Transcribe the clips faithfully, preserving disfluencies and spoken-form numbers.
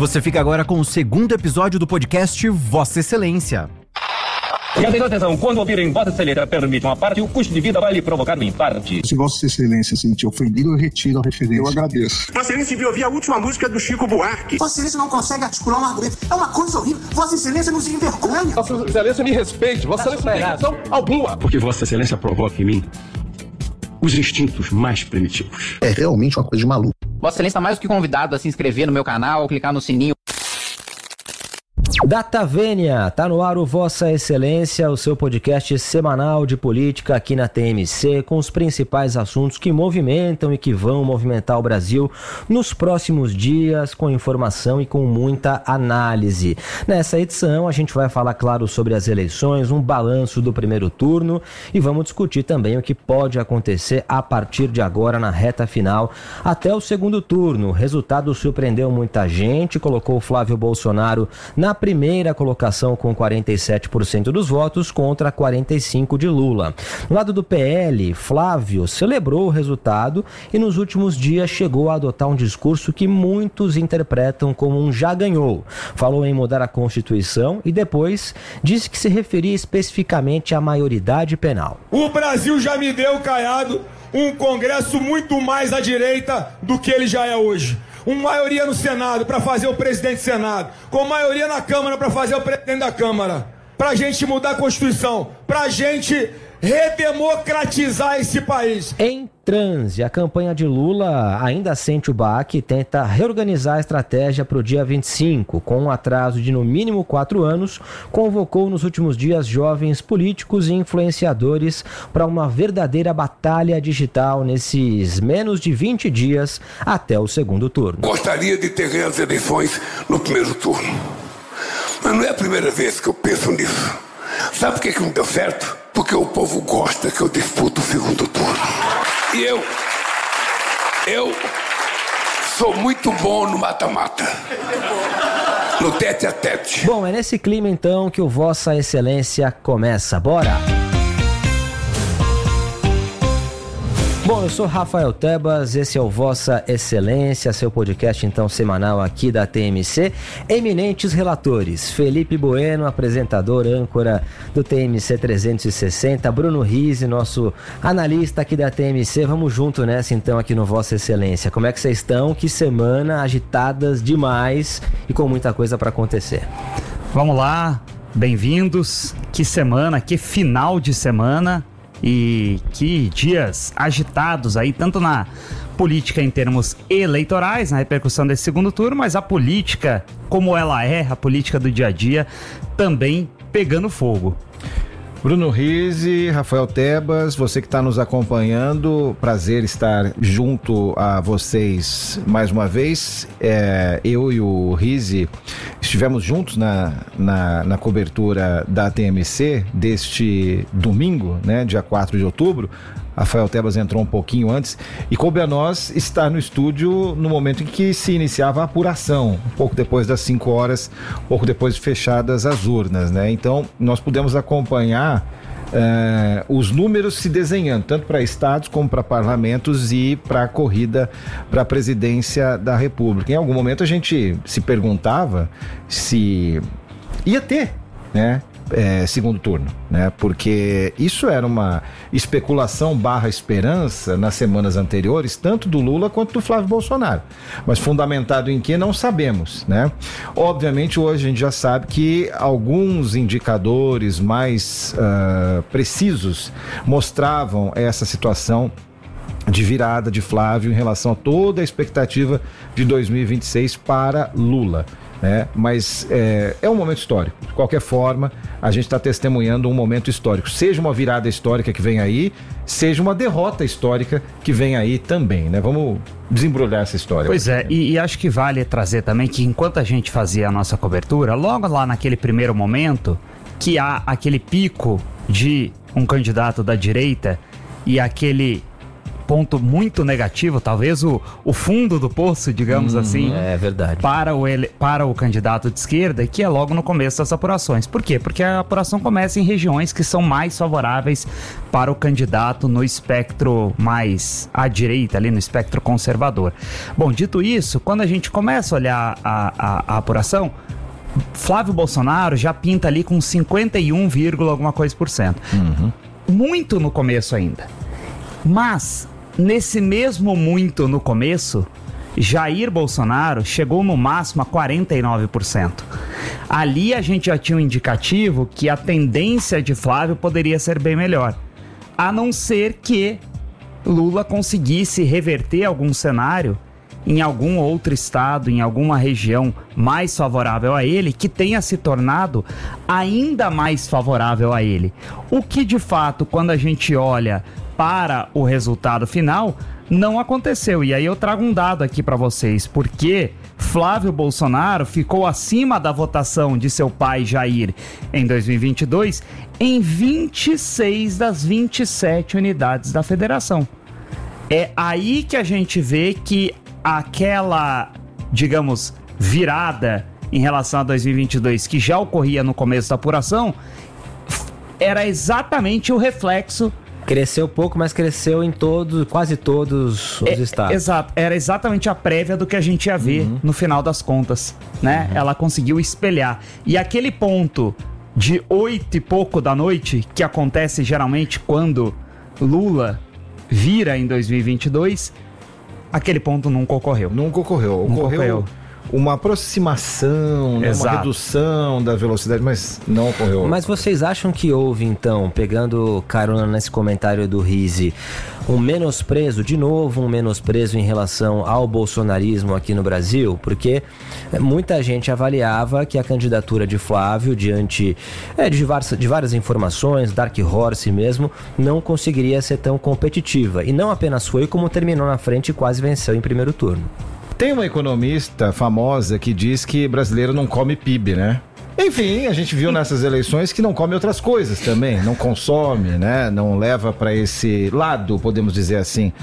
Você fica agora com o segundo episódio do podcast Vossa Excelência. E atenção, atenção, quando ouvirem Vossa Excelência permite uma parte, o custo de vida vai lhe provocar um emparte. Se Vossa Excelência se sentir ofendido, eu retiro a referência. Eu agradeço. Vossa Excelência viu ouvir a última música do Chico Buarque. Vossa Excelência não consegue articular um argumento. É uma coisa horrível. Vossa Excelência nos envergonha. Vossa Excelência me respeite. Vossa Excelência não tem razão alguma. Porque Vossa Excelência provoca em mim os instintos mais primitivos. É realmente uma coisa de maluco. Vossa Excelência está mais do que convidado a se inscrever no meu canal, clicar no sininho. Data Vênia, tá no ar o Vossa Excelência, o seu podcast semanal de política aqui na T M C, com os principais assuntos que movimentam e que vão movimentar o Brasil nos próximos dias, com informação e com muita análise. Nessa edição a gente vai falar, claro, sobre as eleições, um balanço do primeiro turno e vamos discutir também o que pode acontecer a partir de agora na reta final até o segundo turno. O resultado surpreendeu muita gente, colocou o Flávio Bolsonaro na primeira colocação com quarenta e sete por cento dos votos contra quarenta e cinco por cento de Lula. No lado do P L, Flávio celebrou o resultado e nos últimos dias chegou a adotar um discurso que muitos interpretam como um já ganhou. Falou em mudar a Constituição e depois disse que se referia especificamente à maioridade penal. O Brasil já me deu, Caiado, um Congresso muito mais à direita do que ele já é hoje. Uma maioria no Senado para fazer o presidente do Senado, com maioria na Câmara para fazer o presidente da Câmara, para a gente mudar a Constituição, para a gente redemocratizar esse país. Em transe, a campanha de Lula ainda sente o baque e tenta reorganizar a estratégia para o dia vinte e cinco. Com um atraso de no mínimo quatro anos, convocou nos últimos dias jovens políticos e influenciadores para uma verdadeira batalha digital nesses menos de vinte dias até o segundo turno. Gostaria de ter ganho as eleições no primeiro turno, mas não é a primeira vez que eu penso nisso. Sabe por que que não deu certo? Porque o povo gosta que eu disputo o segundo turno. E eu, eu sou muito bom no mata-mata, no tete a tete. Bom, é nesse clima então que o Vossa Excelência começa. Bora! Bom, eu sou Rafael Tebas, esse é o Vossa Excelência, seu podcast então semanal aqui da T M C. Eminentes relatores, Felipe Bueno, apresentador, âncora do T M C trezentos e sessenta, Bruno Rizzi, nosso analista aqui da T M C. Vamos junto nessa então aqui no Vossa Excelência. Como é que vocês estão? Que semana, agitadas demais e com muita coisa para acontecer. Vamos lá, bem-vindos. Que semana, que final de semana. E que dias agitados aí, tanto na política em termos eleitorais, na repercussão desse segundo turno, mas a política, como ela é, a política do dia a dia, também pegando fogo. Bruno Rizzi, Rafael Tebas, você que está nos acompanhando, prazer estar junto a vocês mais uma vez. É, eu e o Rizzi estivemos juntos na, na, na cobertura da T M C deste domingo, né, dia quatro de outubro. Rafael Tebas entrou um pouquinho antes e coube a nós estar no estúdio no momento em que se iniciava a apuração, um pouco depois das cinco horas, um pouco depois de fechadas as urnas, né? Então nós pudemos acompanhar uh, os números se desenhando, tanto para estados como para parlamentos e para a corrida para a presidência da República. Em algum momento a gente se perguntava se ia ter, né? É, segundo turno, né? Porque isso era uma especulação barra esperança nas semanas anteriores, tanto do Lula quanto do Flávio Bolsonaro, mas fundamentado em que não sabemos, né? Obviamente hoje a gente já sabe que alguns indicadores mais uh, precisos mostravam essa situação de virada de Flávio em relação a toda a expectativa de dois mil e vinte e seis para Lula. É, mas é, é um momento histórico. De qualquer forma, a gente está testemunhando um momento histórico. Seja uma virada histórica que vem aí, seja uma derrota histórica que vem aí também, né? Vamos desembrulhar essa história. Pois é, e, e acho que vale trazer também que enquanto a gente fazia a nossa cobertura, logo lá naquele primeiro momento, que há aquele pico de um candidato da direita e aquele ponto muito negativo, talvez o, o fundo do poço, digamos hum, assim. É verdade. Para o, ele, para o candidato de esquerda, que é logo no começo das apurações. Por quê? Porque a apuração começa em regiões que são mais favoráveis para o candidato no espectro mais à direita, ali no espectro conservador. Bom, dito isso, quando a gente começa a olhar a, a, a apuração, Flávio Bolsonaro já pinta ali com cinquenta e um, alguma coisa por cento. Uhum. Muito no começo ainda. Mas, nesse mesmo muito no começo, Jair Bolsonaro chegou no máximo a quarenta e nove por cento. Ali a gente já tinha um indicativo que a tendência de Flávio poderia ser bem melhor. A não ser que Lula conseguisse reverter algum cenário em algum outro estado, em alguma região mais favorável a ele, que tenha se tornado ainda mais favorável a ele. O que, de fato, quando a gente olha para o resultado final, não aconteceu. E aí eu trago um dado aqui para vocês, porque Flávio Bolsonaro ficou acima da votação de seu pai Jair em dois mil e vinte e dois em vinte e seis das vinte e sete unidades da federação. É aí que a gente vê que aquela, digamos, virada em relação a dois mil e vinte e dois que já ocorria no começo da apuração era exatamente o reflexo. Cresceu pouco, mas cresceu em todos, quase todos os é, estados. Exato, era exatamente a prévia do que a gente ia ver uhum. no final das contas, né? Uhum. Ela conseguiu espelhar. E aquele ponto de oito e pouco da noite, que acontece geralmente quando Lula vira em dois mil e vinte e dois, aquele ponto nunca ocorreu. Nunca ocorreu. Nunca ocorreu. ocorreu. Uma aproximação, né, uma redução da velocidade, mas não ocorreu. Mas vocês acham que houve, então, pegando carona nesse comentário do Rizzi, um menosprezo, de novo um menosprezo em relação ao bolsonarismo aqui no Brasil? Porque muita gente avaliava que a candidatura de Flávio, diante é, de, várias, de várias informações, Dark Horse mesmo, não conseguiria ser tão competitiva. E não apenas foi, como terminou na frente e quase venceu em primeiro turno. Tem uma economista famosa que diz que brasileiro não come P I B, né? Enfim, a gente viu nessas eleições que não come outras coisas também, não consome, né? Não leva para esse lado, podemos dizer assim.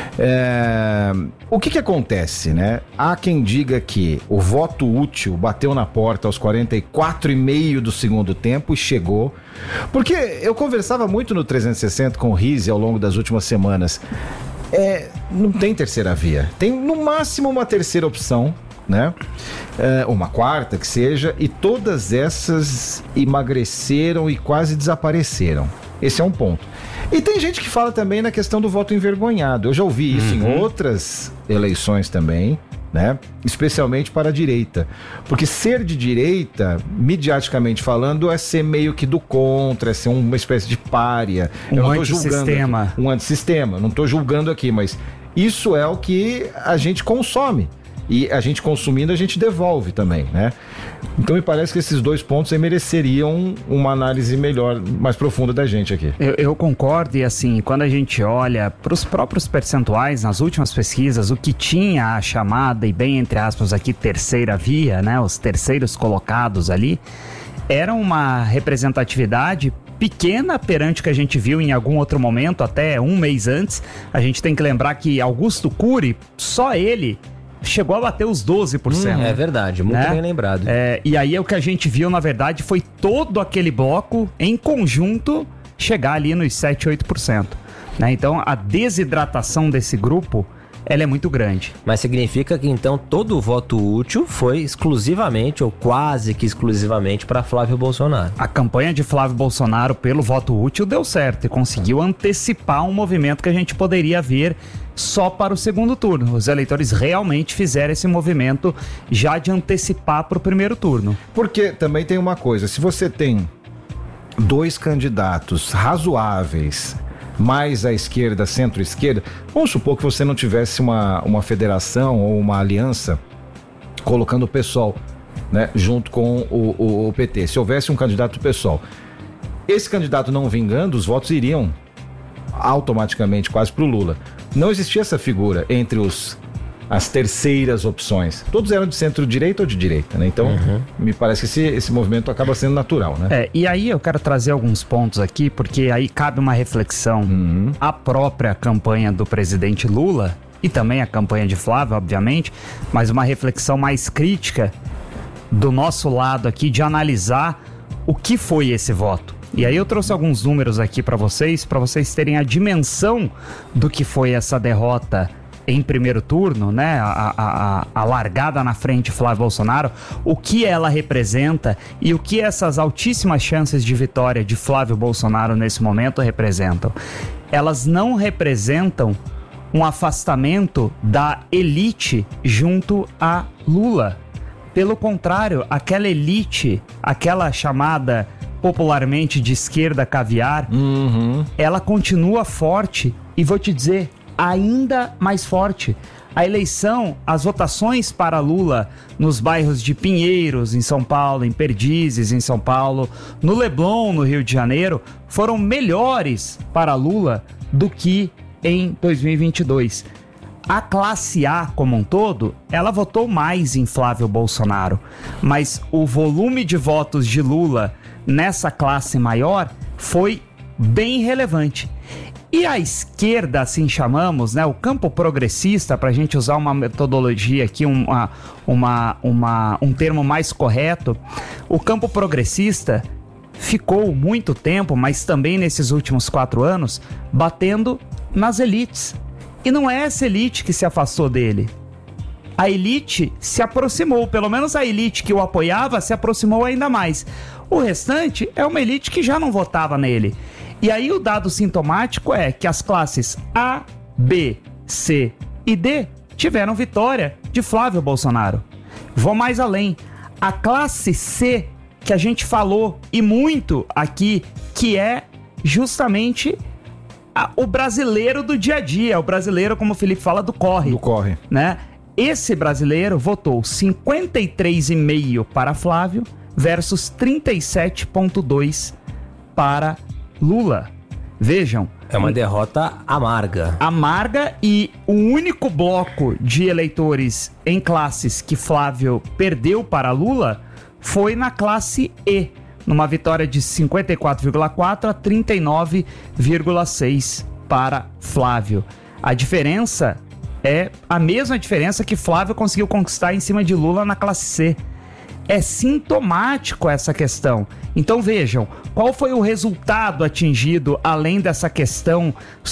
É... O que que acontece, né? Há quem diga que o voto útil bateu na porta aos quarenta e quatro e meio do segundo tempo e chegou. Porque eu conversava muito no trezentos e sessenta com o Rizzi ao longo das últimas semanas. É, não tem terceira via. Tem no máximo uma terceira opção, né? É, uma quarta que seja, e todas essas emagreceram e quase desapareceram. Esse é um ponto. E tem gente que fala também na questão do voto envergonhado. Eu já ouvi isso uhum. em outras eleições também, né? Especialmente para a direita. Porque ser de direita, midiaticamente falando, é ser meio que do contra, é ser uma espécie de pária. Um Eu não tô antissistema. Julgando aqui, um antissistema. Não estou julgando aqui, mas isso é o que a gente consome. E a gente consumindo, a gente devolve também, né? Então me parece que esses dois pontos aí mereceriam uma análise melhor, mais profunda da gente aqui. Eu, eu concordo, e assim, quando a gente olha para os próprios percentuais nas últimas pesquisas, o que tinha a chamada, e bem entre aspas aqui, terceira via, né? Os terceiros colocados ali, era uma representatividade pequena perante o que a gente viu em algum outro momento, até um mês antes. A gente tem que lembrar que Augusto Cury, só ele chegou a bater os doze por cento. Hum, é verdade, muito né? bem lembrado. É, e aí o que a gente viu, na verdade, foi todo aquele bloco, em conjunto, chegar ali nos sete, oito por cento. Né? Então, a desidratação desse grupo, ela é muito grande. Mas significa que, então, todo o voto útil foi exclusivamente, ou quase que exclusivamente, para Flávio Bolsonaro. A campanha de Flávio Bolsonaro pelo voto útil deu certo e conseguiu antecipar um movimento que a gente poderia ver só para o segundo turno. Os eleitores realmente fizeram esse movimento já de antecipar para o primeiro turno. Porque também tem uma coisa, se você tem dois candidatos razoáveis, mais à esquerda, centro-esquerda, vamos supor que você não tivesse uma, uma federação ou uma aliança colocando o PSOL, né, junto com o, o, o P T. Se houvesse um candidato do PSOL, esse candidato não vingando, os votos iriam automaticamente quase para o Lula. Não existia essa figura entre os as terceiras opções. Todos eram de centro-direita ou de direita, né? Então, uhum. me parece que esse, esse movimento acaba sendo natural, né? É, e aí eu quero trazer alguns pontos aqui, porque aí cabe uma reflexão. Uhum. A própria campanha do presidente Lula e também a campanha de Flávio, obviamente, mas uma reflexão mais crítica do nosso lado aqui de analisar o que foi esse voto. E aí eu trouxe alguns números aqui para vocês, para vocês terem a dimensão do que foi essa derrota em primeiro turno, né? A, a, a largada na frente Flávio Bolsonaro, o que ela representa e o que essas altíssimas chances de vitória de Flávio Bolsonaro nesse momento representam. Elas não representam um afastamento da elite junto a Lula. Pelo contrário, aquela elite, aquela chamada popularmente de esquerda caviar, uhum. ela continua forte e vou te dizer, ainda mais forte. A eleição, as votações para Lula nos bairros de Pinheiros, em São Paulo, em Perdizes, em São Paulo, no Leblon, no Rio de Janeiro, foram melhores para Lula do que em dois mil e vinte e dois. A classe A como um todo, ela votou mais em Flávio Bolsonaro, mas o volume de votos de Lula nessa classe maior foi bem relevante. E a esquerda, assim chamamos, né, o campo progressista, para a gente usar uma metodologia aqui, uma, uma, uma, um termo mais correto, o campo progressista ficou muito tempo, mas também nesses últimos quatro anos, batendo nas elites. E não é essa elite que se afastou dele. A elite se aproximou, pelo menos a elite que o apoiava se aproximou ainda mais. O restante é uma elite que já não votava nele. E aí o dado sintomático é que as classes A, B, C e D tiveram vitória de Flávio Bolsonaro. Vou mais além. A classe C, que a gente falou e muito aqui, que é justamente a, o brasileiro do dia a dia, o brasileiro, como o Felipe fala, do corre. Do corre. Né? Esse brasileiro votou cinquenta e três vírgula cinco para Flávio versus trinta e sete vírgula dois para Lula. Vejam. É uma derrota amarga. Amarga, e o único bloco de eleitores em classes que Flávio perdeu para Lula foi na classe E, numa vitória de cinquenta e quatro vírgula quatro a trinta e nove vírgula seis para Flávio. A diferença é a mesma diferença que Flávio conseguiu conquistar em cima de Lula na classe C. É sintomático essa questão. Então vejam, qual foi o resultado atingido além dessa questão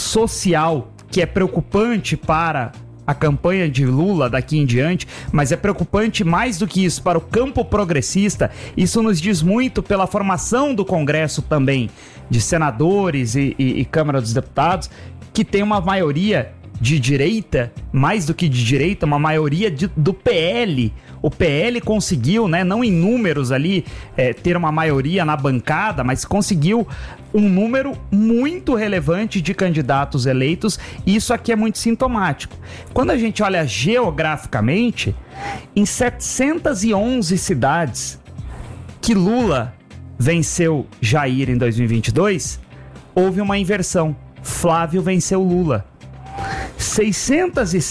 social que é preocupante para a campanha de Lula daqui em diante, mas é preocupante mais do que isso para o campo progressista. Isso nos diz muito pela formação do Congresso também, de senadores e, e, e Câmara dos Deputados, que tem uma maioria de direita, mais do que de direita, uma maioria de, do P L. O P L conseguiu, né, não em números ali, é, ter uma maioria na bancada, mas conseguiu um número muito relevante de candidatos eleitos, e isso aqui é muito sintomático. Quando a gente olha geograficamente, em setecentas e onze cidades que Lula venceu Jair em dois mil e vinte e dois, houve uma inversão. Flávio venceu Lula. seiscentas e